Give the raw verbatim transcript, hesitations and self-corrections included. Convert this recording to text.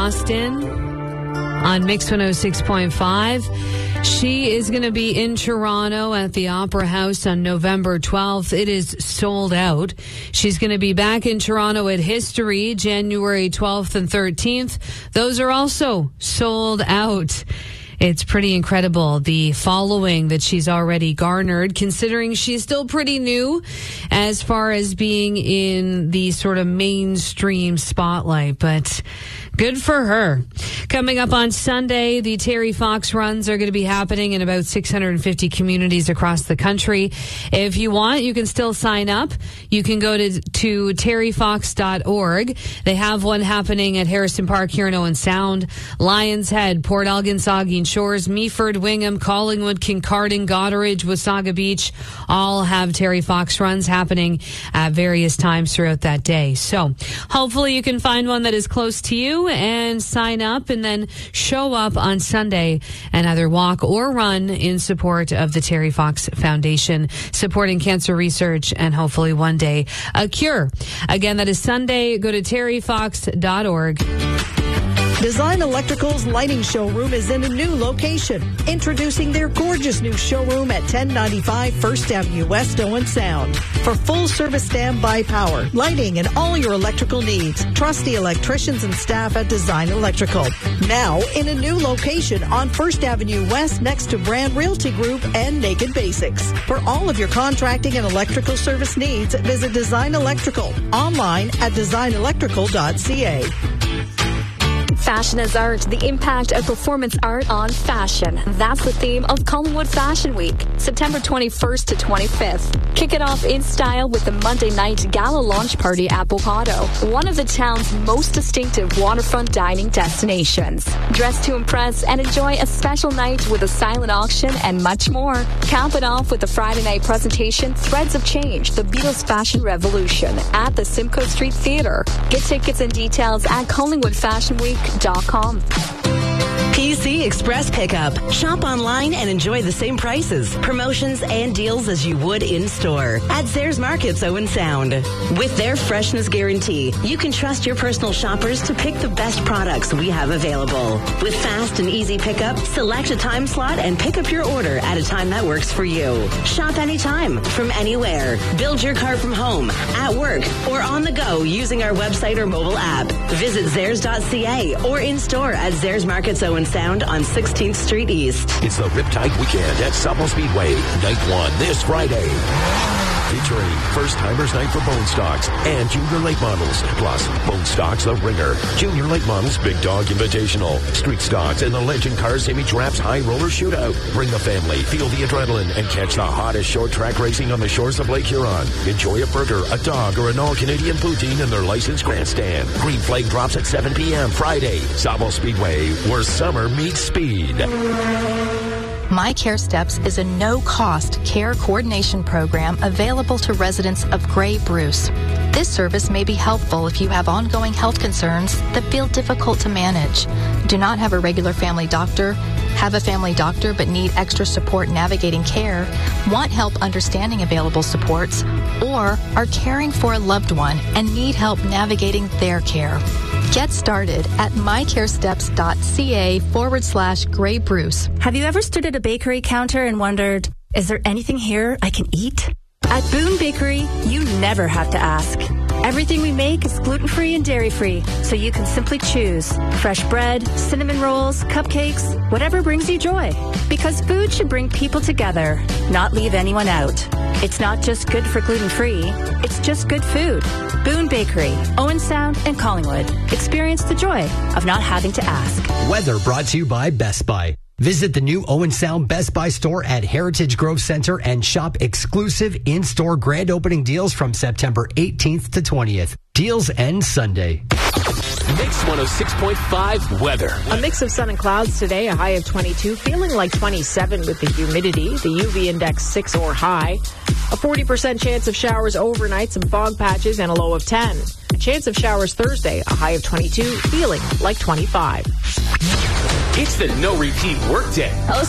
Austin on Mix one oh six point five. She is going to be in Toronto at the Opera House on November twelfth. It is sold out. She's going to be back in Toronto at History January twelfth and thirteenth. Those are also sold out. It's pretty incredible, the following that she's already garnered, considering she's still pretty new as far as being in the sort of mainstream spotlight, but good for her. Coming up on Sunday, the Terry Fox runs are going to be happening in about six hundred fifty communities across the country. If you want, you can still sign up. You can go to, to terry fox dot org. They have one happening at Harrison Park here in Owen Sound, Lions Head, Port Elgin, Saugeen Shores, Meaford, Wingham, Collingwood, Kincardine, Goderich, Wasaga Beach, all have Terry Fox runs happening at various times throughout that day. So hopefully you can find one that is close to you and sign up and then show up on Sunday and either walk or run in support of the Terry Fox Foundation, supporting cancer research and hopefully one day a cure. Again, that is Sunday. Go to terry fox dot org. Design Electrical's lighting showroom is in a new location. Introducing their gorgeous new showroom at ten ninety-five First Avenue West, Owen Sound. For full service standby power, lighting, and all your electrical needs, trust the electricians and staff at Design Electrical. Now in a new location on First Avenue West next to Brand Realty Group and Naked Basics. For all of your contracting and electrical service needs, visit Design Electrical online at design electrical dot c a. Fashion as art, the impact of performance art on fashion. That's the theme of Collingwood Fashion Week, September twenty-first to twenty-fifth. Kick it off in style with the Monday night gala launch party at Bocado, one of the town's most distinctive waterfront dining destinations. Dress to impress and enjoy a special night with a silent auction and much more. Cap it off with the Friday night presentation, Threads of Change, the Beatles Fashion Revolution, at the Simcoe Street Theatre. Get tickets and details at collingwood fashion week dot com. P C Express Pickup. Shop online and enjoy the same prices, promotions, and deals as you would in-store at Zayres Markets Owen Sound. With their freshness guarantee, you can trust your personal shoppers to pick the best products we have available. With fast and easy pickup, select a time slot and pick up your order at a time that works for you. Shop anytime, from anywhere. Build your cart from home, at work, or on the go using our website or mobile app. Visit zayres dot c a or in-store at Zayres Markets Owen Sound on sixteenth Street East. It's the Riptide Weekend at Sapo Speedway. Night one this Friday. Featuring First Timers Night for Bone Stocks and Junior Late Models. Plus, Bone Stocks The Ringer, Junior Late Models Big Dog Invitational, Street Stocks, and the Legend Cars Image Wraps High Roller Shootout. Bring the family, feel the adrenaline, and catch the hottest short track racing on the shores of Lake Huron. Enjoy a burger, a dog, or an all-Canadian poutine in their licensed grandstand. Green flag drops at seven p.m. Friday. Sapo Speedway, where summer meets speed. My Care Steps is a no-cost care coordination program available to residents of Grey Bruce. This service may be helpful if you have ongoing health concerns that feel difficult to manage, do not have a regular family doctor, have a family doctor but need extra support navigating care, want help understanding available supports, or are caring for a loved one and need help navigating their care. Get started at mycaresteps.ca forward slash Grey Bruce. Have you ever stood at a bakery counter and wondered, is there anything here I can eat? At Boone Bakery, you never have to ask. Everything we make is gluten-free and dairy-free, so you can simply choose fresh bread, cinnamon rolls, cupcakes, whatever brings you joy. Because food should bring people together, not leave anyone out. It's not just good for gluten-free, it's just good food. Boone Bakery, Owen Sound, and Collingwood. Experience the joy of not having to ask. Weather brought to you by Best Buy. Visit the new Owen Sound Best Buy store at Heritage Grove Center and shop exclusive in-store grand opening deals from September eighteenth to twentieth. Deals end Sunday. Mix one oh six point five weather. A mix of sun and clouds today, a high of twenty-two, feeling like twenty-seven with the humidity, the U V index six or high. A forty percent chance of showers overnight, some fog patches, and a low of ten. A chance of showers Thursday, a high of twenty-two, feeling like twenty-five. It's the no repeat workday.